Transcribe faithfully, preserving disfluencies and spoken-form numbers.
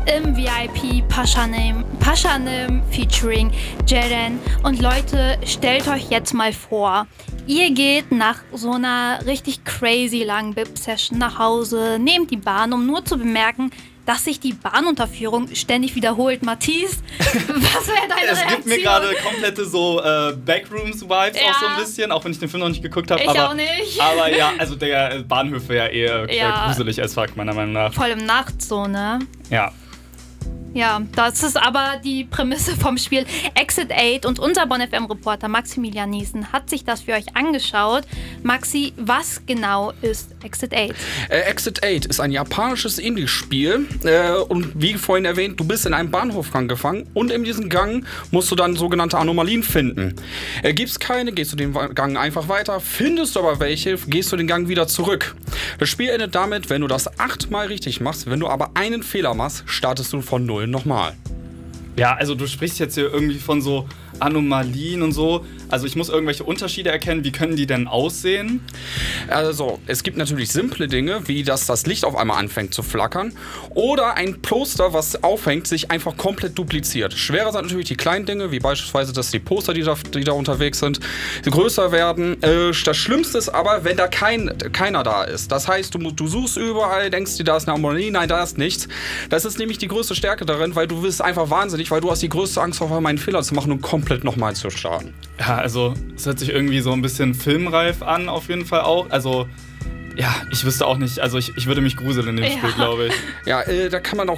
im V I P Paschanim, Paschanim featuring Jeren. Und Leute, stellt euch jetzt mal vor, ihr geht nach so einer richtig crazy langen B I P-Session nach Hause, nehmt die Bahn, um nur zu bemerken, dass sich die Bahnunterführung ständig wiederholt. Matthias, was wäre deine Es Reaktion? gibt mir gerade komplette so äh, Backrooms-Vibes Ja. auch so ein bisschen, auch wenn ich den Film noch nicht geguckt habe. Ich aber, auch nicht. Aber ja, also der Bahnhöfe ja eher Ja. äh, gruselig als fuck, meiner Meinung nach. Vor allem nachts so, ne? Ja. Ja, das ist aber die Prämisse vom Spiel Exit acht und unser Bonn F M-Reporter Maximilian Niesen hat sich das für euch angeschaut. Maxi, was genau ist Exit acht? Äh, Exit acht ist ein japanisches Indie-Spiel äh, und wie vorhin erwähnt, du bist in einem Bahnhofgang gefangen und in diesem Gang musst du dann sogenannte Anomalien finden. Äh, gibt's keine, gehst du den Gang einfach weiter, findest du aber welche, gehst du den Gang wieder zurück. Das Spiel endet damit, wenn du das achtmal richtig machst, wenn du aber einen Fehler machst, startest du von null nochmal. Ja, also du sprichst jetzt hier irgendwie von so Anomalien und so. Also ich muss irgendwelche Unterschiede erkennen. Wie können die denn aussehen? Also, es gibt natürlich simple Dinge, wie dass das Licht auf einmal anfängt zu flackern oder ein Poster, was aufhängt, sich einfach komplett dupliziert. Schwerer sind natürlich die kleinen Dinge, wie beispielsweise, dass die Poster, die da, die da unterwegs sind, größer werden. Äh, das Schlimmste ist aber, wenn da kein, keiner da ist. Das heißt, du, du suchst überall, denkst dir, da ist eine Anomalie, nein, da ist nichts. Das ist nämlich die größte Stärke darin, weil du bist einfach wahnsinnig, weil du hast die größte Angst, auf einmal einen Fehler zu machen und komplett nochmal zu starten. Ja, also es hört sich irgendwie so ein bisschen filmreif an, auf jeden Fall auch. Also ja, ich wüsste auch nicht, also ich, ich würde mich gruseln in dem Ja. Spiel, glaube ich. Ja, äh, da kann man auch